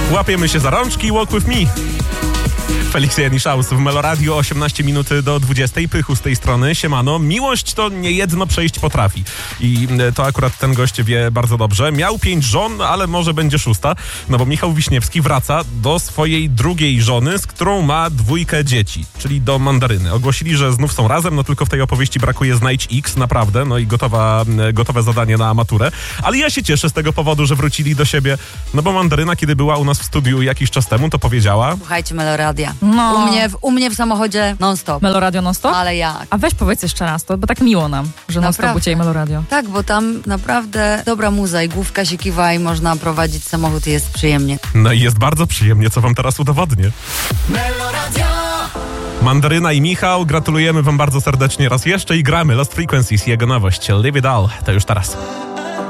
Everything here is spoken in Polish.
Łapiemy się za rączki, walk with me. Felix Janiszaus w Meloradio, 18 minut do 20. Pychu z tej strony. Siemano. Miłość to niejedno przejść potrafi. I to akurat ten gość wie bardzo dobrze. Miał 5 żon, ale może będzie 6. No bo Michał Wiśniewski wraca do swojej drugiej żony, z którą ma 2 dzieci, czyli do Mandaryny. Ogłosili, że znów są razem, no tylko w tej opowieści brakuje znajdź X, naprawdę. No i gotowe zadanie na maturę. Ale ja się cieszę z tego powodu, że wrócili do siebie. No bo Mandaryna, kiedy była u nas w studiu jakiś czas temu, to powiedziała... Słuchajcie Meloradia. No. U mnie w samochodzie non-stop. Meloradio non-stop? Ale jak? A weź powiedz jeszcze raz to, bo tak miło nam, że non-stop u Ciebie Meloradio. Tak, bo tam naprawdę dobra muza i główka się kiwa i można prowadzić samochód i jest przyjemnie. No i jest bardzo przyjemnie, co wam teraz udowodnię. Meloradio. Mandaryna i Michał, gratulujemy wam bardzo serdecznie raz jeszcze i gramy Lost Frequencies, jego nowość Live It All, to już teraz.